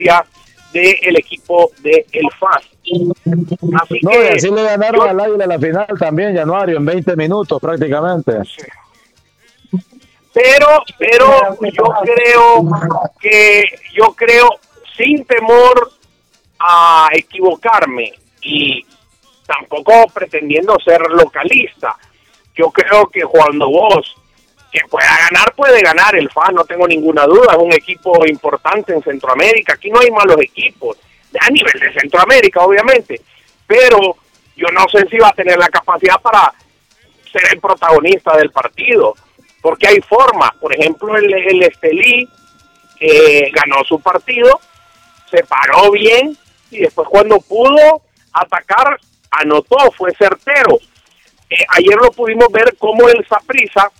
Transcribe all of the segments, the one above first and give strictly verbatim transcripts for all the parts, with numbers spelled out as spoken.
del equipo de el F A S. Así no, que, y así le ganaron yo, al Águila la final también, Januario, en veinte minutos prácticamente. Sí. Pero, pero yo creo que, yo creo, sin temor a equivocarme y tampoco pretendiendo ser localista, yo creo que cuando vos, que pueda ganar, puede ganar el F A S, no tengo ninguna duda, es un equipo importante en Centroamérica, aquí no hay malos equipos, a nivel de Centroamérica obviamente, pero yo no sé si va a tener la capacidad para ser el protagonista del partido, porque hay formas. Por ejemplo, el, el Estelí eh, ganó su partido, se paró bien y después cuando pudo atacar, anotó, fue certero. Eh, ayer lo pudimos ver cómo el Saprissa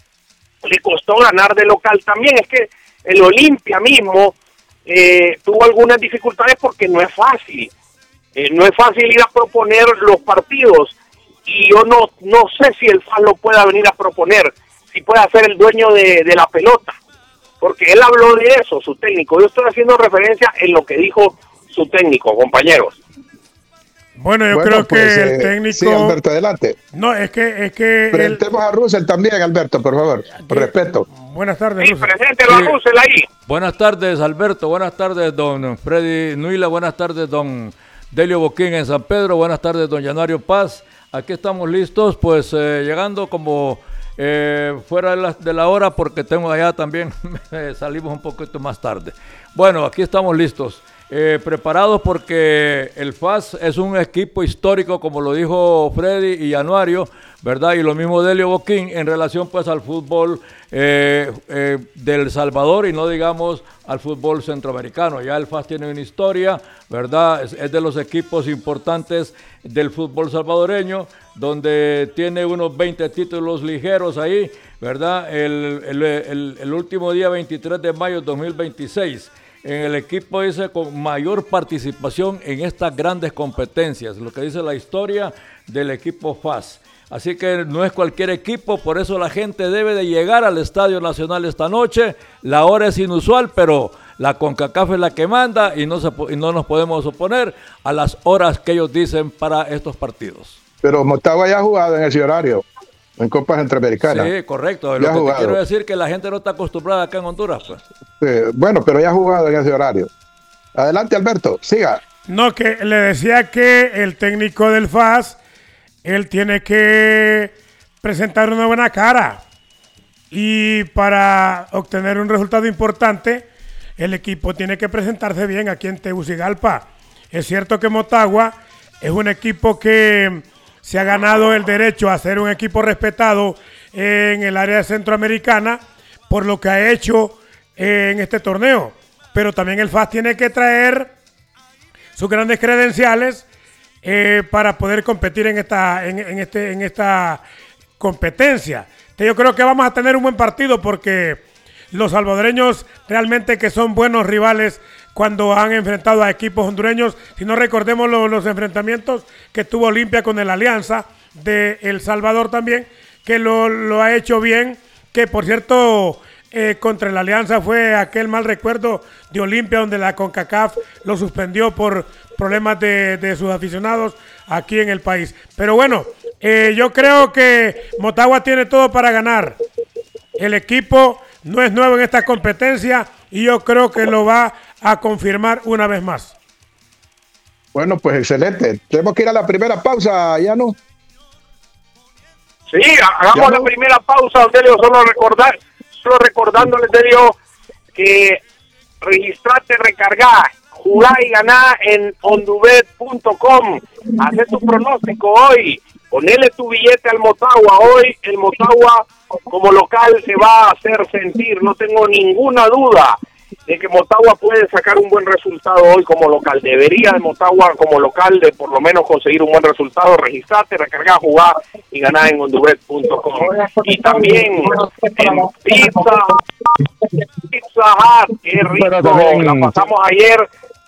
le costó ganar de local también. Es que el Olimpia mismo eh, tuvo algunas dificultades porque no es fácil. Eh, no es fácil ir a proponer los partidos y yo no, no sé si el F A S lo pueda venir a proponer, si puede ser el dueño de, de la pelota, porque él habló de eso, su técnico. Yo estoy haciendo referencia en lo que dijo su técnico, compañeros. Bueno, yo bueno, creo pues, que el técnico... Sí, Alberto, adelante. No, es que... Es que Presentemos el... a Russell también, Alberto, por favor, por respeto. Buenas tardes, sí, preséntelo sí. a Russell ahí. Buenas tardes, Alberto, buenas tardes, don Freddy Nuila, buenas tardes, don Delio Boquín en San Pedro, buenas tardes, don Januario Paz. Aquí estamos listos, pues eh, llegando como... Eh, fuera de la, de la hora porque tengo allá también, salimos un poquito más tarde. Bueno, aquí estamos listos, eh, preparados porque el F A S es un equipo histórico, como lo dijo Freddy y Januario, ¿verdad? Y lo mismo Delio Boquín en relación pues al fútbol eh, eh, del Salvador y no digamos al fútbol centroamericano. Ya el F A S tiene una historia, ¿verdad? Es, es de los equipos importantes del fútbol salvadoreño, donde tiene unos veinte títulos ligeros ahí, ¿verdad? El, el, el, el último día veintitrés de mayo de dos mil veintiséis, en el equipo dice con mayor participación en estas grandes competencias, lo que dice la historia del equipo F A S. Así que no es cualquier equipo, por eso la gente debe de llegar al Estadio Nacional esta noche. La hora es inusual, pero la CONCACAF es la que manda y no, se, y no nos podemos oponer a las horas que ellos dicen para estos partidos. Pero Motagua ya ha jugado en ese horario, en Copas Centroamericanas. Sí, correcto. Lo que te quiero decir es que la gente no está acostumbrada acá en Honduras, pues. Sí, bueno, pero ya ha jugado en ese horario. Adelante, Alberto, siga. No, que le decía que el técnico del F A S, él tiene que presentar una buena cara. Y para obtener un resultado importante, el equipo tiene que presentarse bien aquí en Tegucigalpa. Es cierto que Motagua es un equipo que se ha ganado el derecho a ser un equipo respetado en el área centroamericana por lo que ha hecho en este torneo. Pero también el F A S tiene que traer sus grandes credenciales eh, para poder competir en esta, en, en, este, en esta competencia. Entonces yo creo que vamos a tener un buen partido porque los salvadoreños realmente que son buenos rivales cuando han enfrentado a equipos hondureños. Si no recordemos lo, los enfrentamientos que tuvo Olimpia con el Alianza de El Salvador también, que lo, lo ha hecho bien, que por cierto eh, contra el Alianza fue aquel mal recuerdo de Olimpia donde la CONCACAF lo suspendió por problemas de, de sus aficionados aquí en el país. Pero bueno, eh, yo creo que Motagua tiene todo para ganar. El equipo no es nuevo en esta competencia y yo creo que lo va a confirmar una vez más. Bueno, pues excelente. Tenemos que ir a la primera pausa, ¿ya no? Sí, hagamos la primera pausa, Delio, solo recordar, solo recordándoles, Delio, que registrate, recargá, jugá y ganá en ondubet punto com. Haz tu pronóstico hoy, ponele tu billete al Motagua. Hoy el Motagua como local se va a hacer sentir, no tengo ninguna duda de que Motagua puede sacar un buen resultado hoy como local. Debería de Motagua como local de por lo menos conseguir un buen resultado. Registrate, recargar, jugar y ganar en ondubet punto com. Y también en Pizza, Pizza Hut, qué rico, la pasamos ayer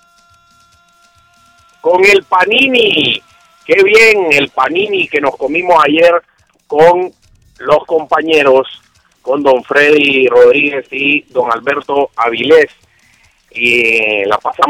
con el panini. Qué bien el panini que nos comimos ayer con los compañeros, con don Freddy Rodríguez y don Alberto Avilés, y la pasamos